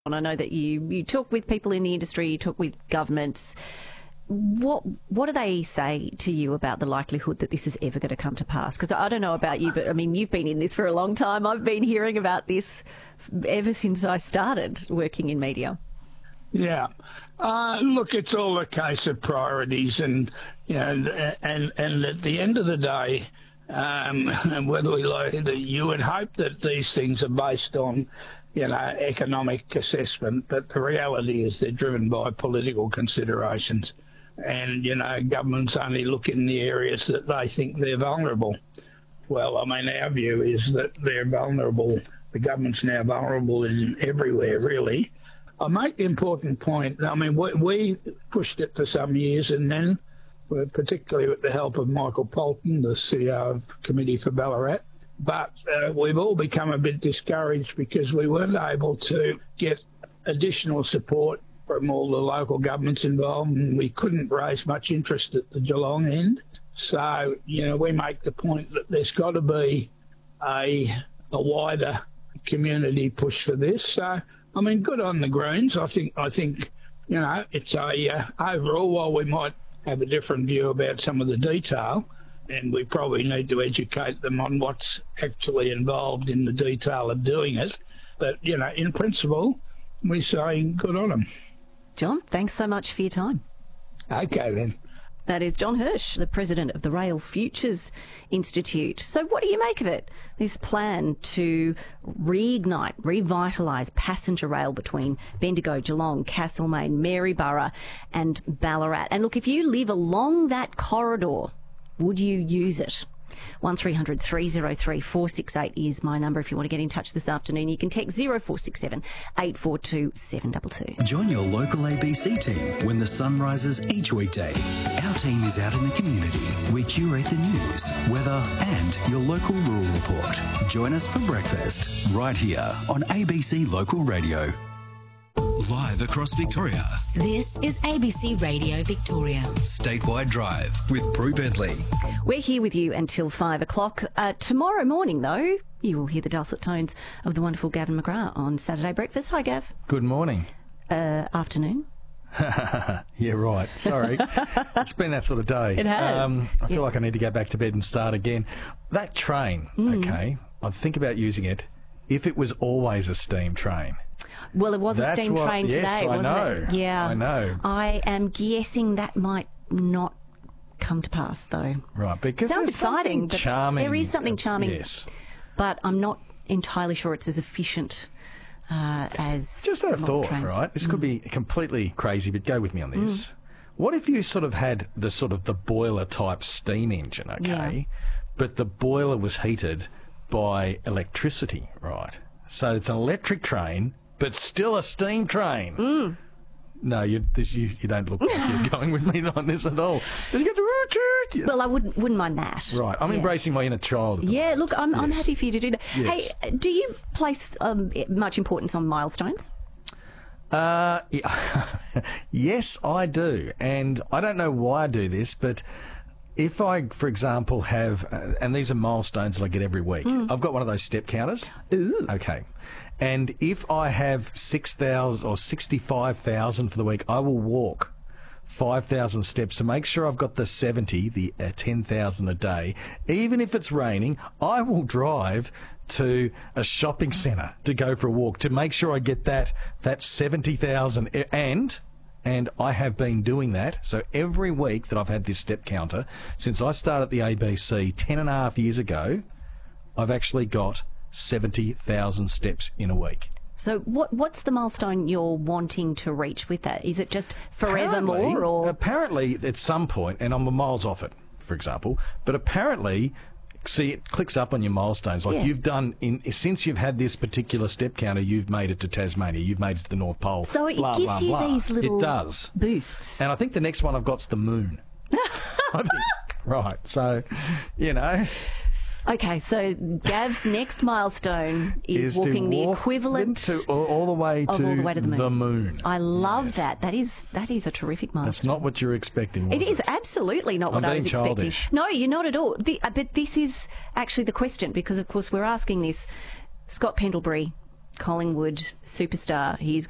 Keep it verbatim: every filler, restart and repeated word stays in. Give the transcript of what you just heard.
And I know that you, you talk with people in the industry, you talk with governments. What what do they say to you about the likelihood that this is ever going to come to pass? Because I don't know about you, but I mean, you've been in this for a long time. I've been hearing about this ever since I started working in media. Yeah. Uh, look, it's all a case of priorities, and you know, and and at the end of the day, um, and whether we like it, you would hope that these things are based on, you know, economic assessment, but the reality is they're driven by political considerations. And, you know, governments only look in the areas that they think they're vulnerable. Well, I mean, our view is that they're vulnerable. The government's now vulnerable in everywhere, really. I make the important point. I mean, we, we pushed it for some years, and then, particularly with the help of Michael Polton, the C E O of Committee for Ballarat, but uh, we've all become a bit discouraged because we weren't able to get additional support from all the local governments involved, and we couldn't raise much interest at the Geelong end. So, you know, we make the point that there's got to be a, a wider community push for this. So, I mean, good on the Greens. I think, I think, you know, it's a uh, overall, while we might have a different view about some of the detail, and we probably need to educate them on what's actually involved in the detail of doing it. But, you know, in principle, we're saying good on them. John, thanks so much for your time. Okay, then. That is John Hirsch, the president of the Rail Futures Institute. So what do you make of it, this plan to reignite, revitalise passenger rail between Bendigo, Geelong, Castlemaine, Maryborough and Ballarat? And look, if you live along that corridor, would you use it? one three hundred three oh three four six eight is my number if you want to get in touch this afternoon. You can text zero four six seven eight four two seven two two. Join your local A B C team when the sun rises each weekday. Our team is out in the community. We curate the news, weather and your local rural report. Join us for breakfast right here on A B C Local Radio. Live across Victoria. This is A B C Radio Victoria. Statewide Drive with Prue Bentley. We're here with you until five o'clock. Uh, tomorrow morning, though, you will hear the dulcet tones of the wonderful Gavin McGrath on Saturday Breakfast. Hi, Gav. Good morning. Uh, afternoon. Yeah, right. Sorry. It's been that sort of day. It has. Um, I feel yeah. like I need to go back to bed and start again. That train, mm. okay, I'd think about using it if it was always a steam train. Well, it was That's a steam what, train yes, today, I wasn't know. it? Yeah. I know. I am guessing that might not come to pass, though. Right, because sounds there's exciting. something charming. There is something charming. Yes. But I'm not entirely sure it's as efficient uh, as Just a thought, trains. right? This mm. could be completely crazy, but go with me on this. Mm. What if you sort of had the sort of the boiler type steam engine, okay, yeah. but the boiler was heated by electricity, right? So it's an electric train, but still a steam train. Mm. No, you, this, you you don't look like you're going with me on this at all. Did you get the... Well, I wouldn't wouldn't mind that. Right, I'm yeah. embracing my inner child. At the yeah, moment. look, I'm yes. I'm happy for you to do that. Yes. Hey, do you place um, much importance on milestones? Uh, yeah. Yes, I do, and I don't know why I do this, but if I, for example, have, uh, and these are milestones that I get every week, mm. I've got one of those step counters. Ooh. Okay. And if I have six thousand or sixty-five thousand for the week, I will walk five thousand steps to make sure I've got the seventy, the uh, ten thousand a day. Even if it's raining, I will drive to a shopping centre to go for a walk to make sure I get that, that seventy thousand. And... And I have been doing that. So every week that I've had this step counter, since I started the A B C ten and a half years ago, I've actually got seventy thousand steps in a week. So what what's the milestone you're wanting to reach with that? Is it just forever Apparently- more? Or Apparently, at some point, and I'm miles off it, for example, but apparently... See, it clicks up on your milestones. Like Yeah. you've done, in since you've had this particular step counter, you've made it to Tasmania, you've made it to the North Pole. So it blah, gives blah, you blah. these little It does. boosts. And I think the next one I've got's the moon. I think, right, so, you know. Okay, so Gav's next milestone is, is walking to the walk equivalent to, all, all the way of to all the way to the moon. The moon. I love Yes. that. That is that is a terrific milestone. That's not what you're expecting, was It it? is absolutely not what I'm I was being expecting. childish. No, you're not at all. The, uh, but this is actually the question, because of course we're asking this. Scott Pendlebury, Collingwood superstar, he's